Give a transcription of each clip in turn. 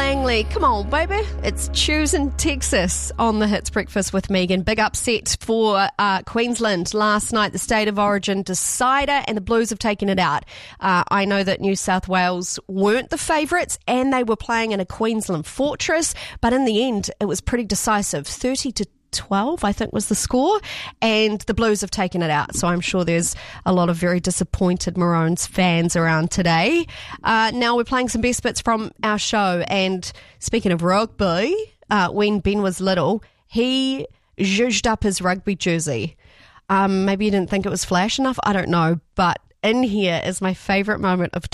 Langley. Come on, baby. It's choosing Texas on the Hits Breakfast with Megan. Big upset for Queensland last night. The State of Origin decider, and the Blues have taken it out. I know that New South Wales weren't the favourites, and they were playing in a Queensland fortress, but in the end, it was pretty decisive. 30-12, I think, was the score, and the Blues have taken it out. So I'm sure there's a lot of very disappointed Maroons fans around today. Now we're playing some best bits from our show, and speaking of rugby, when Ben was little, he zhuzhed up his rugby jersey. Maybe you didn't think it was flash enough, I don't know, but in here is my favourite moment of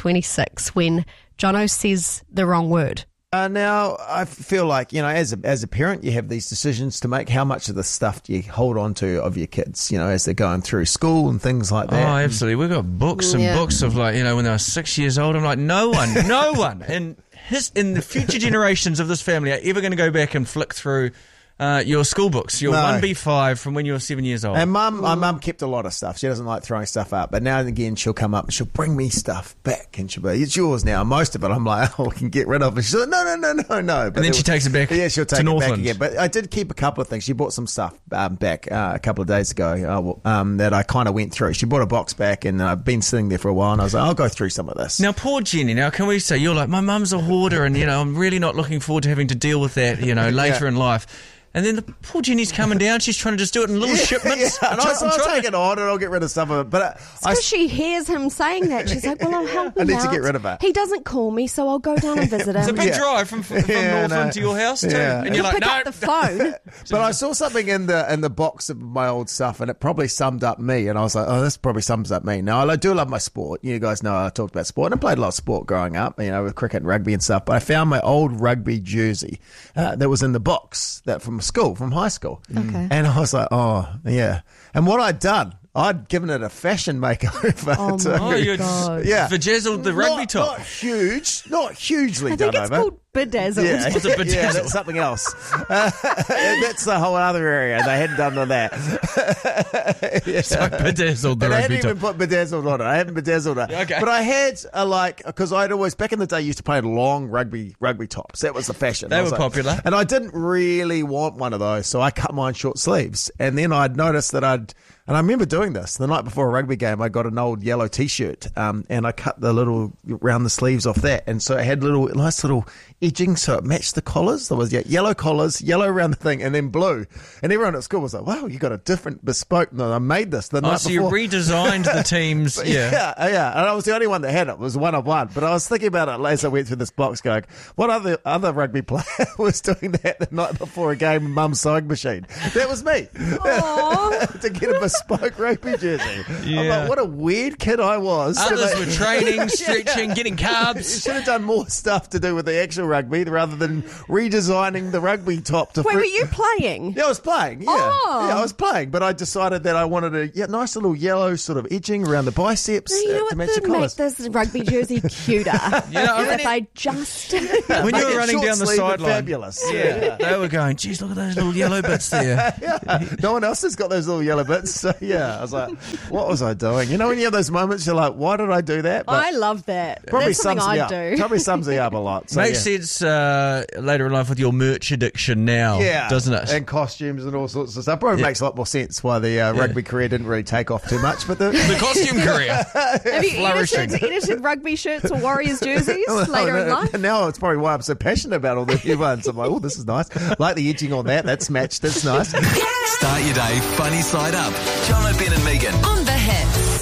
2026 when Jono says the wrong word. Now, I feel like, as a parent, you have these decisions to make. How much of the stuff do you hold on to of your kids, as they're going through school and things like that? Oh, absolutely. We've got books and books of, when they were 6 years old. I'm like, no one in the future generations of this family are ever going to go back and flick through your school books, your 1B5 from when you were 7 years old. And my mum kept a lot of stuff. She doesn't like throwing stuff up, but now and again she'll come up and she'll bring me stuff back, and she'll be, it's yours now. Most of it I'm like, we can get rid of. And she's like, no. But and then she takes it back. Yeah, she'll take to it Northland. back again. But I did keep a couple of things. She bought some stuff back a couple of days ago that I kind of went through. She bought a box back, and I've been sitting there for a while, and I was like, I'll go through some of this. Now, poor Jenny. Now, can we say, you're like, my mum's a hoarder, and I'm really not looking forward to having to deal with that, later in life. And then the poor Jenny's coming down. She's trying to just do it in little shipments. Yeah. And I'll take it on and I'll get rid of some of it. But because she hears him saying that, she's like, well, I'll help him I need out. to get rid of it. He doesn't call me, so I'll go down and visit him. It's a big drive from Northland to your house, too. Yeah. And you're like, pick up the phone. But I saw something in the box of my old stuff, and it probably summed up me. And I was like, oh, this probably sums up me. Now, I do love my sport. You guys know I talked about sport. And I played a lot of sport growing up, with cricket and rugby and stuff. But I found my old rugby jersey that was in the box from high school. Okay. And I was like, oh, yeah. And what I'd done, I'd given it a fashion makeover. Oh, my God. Yeah. Bedazzled the rugby top. Not hugely I done think it's over. called bedazzled. Yeah, What's a bedazzled? yeah, that's something else. That's a whole other area. They hadn't done all that. So bedazzled the and I rugby hadn't top. even put bedazzled on it. I haven't bedazzled it. Okay. But I had because I'd always, back in the day, used to play long rugby tops. That was the fashion. They were popular. And I didn't really want one of those, so I cut mine short sleeves. And then I'd noticed that and I remember doing this the night before a rugby game. I got an old yellow T-shirt, and I cut the little round the sleeves off that, and so it had nice little edging, so it matched the collars. There was yellow collars, yellow around the thing, and then blue. And everyone at school was like, "Wow, you got a different bespoke." No, I made this the night So before. you redesigned the teams. Yeah. And I was the only one that had it. It was one of one. But I was thinking about it as I went through this box, going, "What other rugby player was doing that the night before a game in Mum's sewing machine?" That was me. To get a bespoke rugby jersey. Yeah. I'm like, what a weird kid I was. Others were training, stretching, getting You carbs. should have done more stuff to do with the actual rugby rather than redesigning the rugby top to Wait, were you playing? Yeah, I was playing. Yeah. Oh. Yeah, I was playing, but I decided that I wanted a nice little yellow sort of edging around the biceps You know to what match the would make collars. this rugby jersey cuter? I If I just... When you Make were it running short down the sleeve and sideline. fabulous. Yeah, they were going, geez, look at those little yellow bits there. No one else has got those little yellow bits. So, I was like, what was I doing? When you have those moments, you're like, why did I do that? But I love that. probably That's something sums me I'd up. do. Probably sums me up a lot. So, Makes sense later in life with your merch addiction now, doesn't it? And costumes and all sorts of stuff. Probably makes a lot more sense why the rugby career didn't really take off too much. But The costume career. Have you Flourishing. edited rugby shirts or Warriors jerseys later in life? Now it's probably why I'm so passionate about all the new ones. I'm like, oh, this is nice. Like the edging on that. That's matched. That's nice. Start your day funny side up. John O'Brien and Megan. On the Hits.